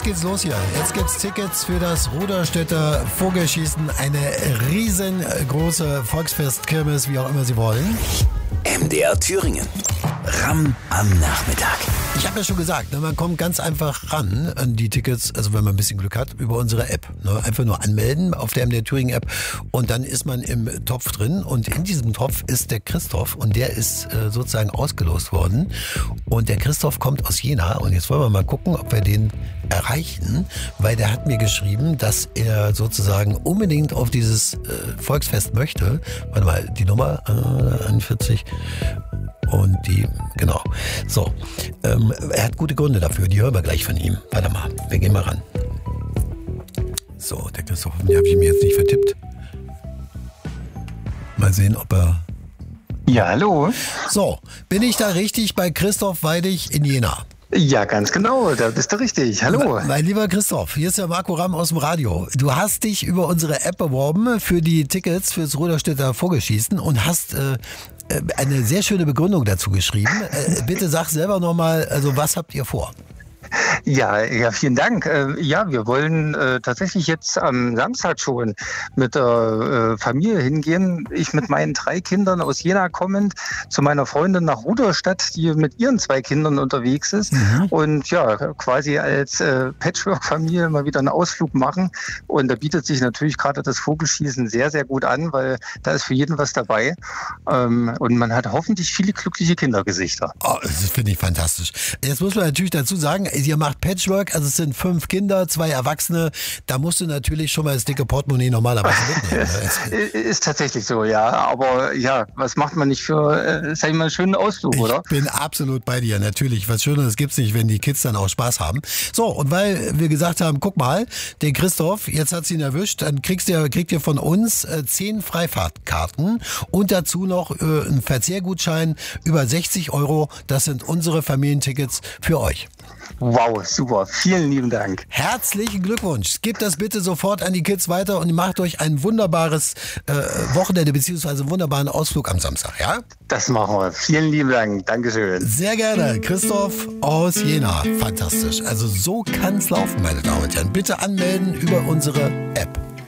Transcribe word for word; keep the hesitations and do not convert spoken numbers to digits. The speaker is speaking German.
geht's los hier. Jetzt gibt's Tickets für das Ruderstädter Vogelschießen. Eine riesengroße Volksfestkirmes, wie auch immer Sie wollen. M D R Thüringen. Ramm am Nachmittag. Ich habe ja schon gesagt, ne, man kommt ganz einfach ran an die Tickets, also wenn man ein bisschen Glück hat, über unsere App. Ne, einfach nur anmelden auf der M D R Thüringen App und dann ist man im Topf drin. Und in diesem Topf ist der Christoph und der ist äh, sozusagen ausgelost worden. Und der Christoph kommt aus Jena und jetzt wollen wir mal gucken, ob wir den erreichen, weil der hat mir geschrieben, dass er sozusagen unbedingt auf dieses äh, Volksfest möchte. Warte mal, die Nummer äh, einundvierzig und die, genau. So, ähm, er hat gute Gründe dafür, die hören wir gleich von ihm. Warte mal, wir gehen mal ran. So, der Christoph, den habe ich mir jetzt nicht vertippt. Mal sehen, ob er... Ja, hallo. So, bin ich da richtig bei Christoph Weidig in Jena? Ja, ganz genau, da bist du richtig. Hallo. Mein lieber Christoph, hier ist der Marco Ramm aus dem Radio. Du hast dich über unsere App beworben für die Tickets fürs Ruderstädter Vogelschießen und hast äh, eine sehr schöne Begründung dazu geschrieben. Äh, bitte sag selber nochmal, also was habt ihr vor? Ja, ja, vielen Dank. Äh, ja, wir wollen äh, tatsächlich jetzt am Samstag schon mit der äh, Familie hingehen. Ich mit meinen drei Kindern aus Jena kommend zu meiner Freundin nach Ruderstadt, die mit ihren zwei Kindern unterwegs ist. Mhm. Und ja, quasi als äh, Patchwork-Familie mal wieder einen Ausflug machen. Und da bietet sich natürlich gerade das Vogelschießen sehr, sehr gut an, weil da ist für jeden was dabei. Ähm, und man hat hoffentlich viele glückliche Kindergesichter. Oh, das finde ich fantastisch. Jetzt muss man natürlich dazu sagen, ihr macht Patchwork, also es sind fünf Kinder, zwei Erwachsene. Da musst du natürlich schon mal das dicke Portemonnaie normalerweise mitnehmen. Ist tatsächlich so, ja. Aber ja, was macht man nicht für, äh, sag ich mal, einen schönen Ausflug, ich oder? Ich bin absolut bei dir, natürlich. Was Schöneres gibt's nicht, wenn die Kids dann auch Spaß haben. So, und weil wir gesagt haben, guck mal, den Christoph, jetzt hat's ihn erwischt, dann kriegst ihr, kriegt ihr von uns äh, zehn Freifahrtkarten und dazu noch äh, einen Verzehrgutschein über sechzig Euro. Das sind unsere Familientickets für euch. Wow, super. Vielen lieben Dank. Herzlichen Glückwunsch. Gebt das bitte sofort an die Kids weiter und macht euch ein wunderbares äh, Wochenende beziehungsweise einen wunderbaren Ausflug am Samstag, ja? Das machen wir. Vielen lieben Dank. Dankeschön. Sehr gerne. Christoph aus Jena. Fantastisch. Also so kann's laufen, meine Damen und Herren. Bitte anmelden über unsere App.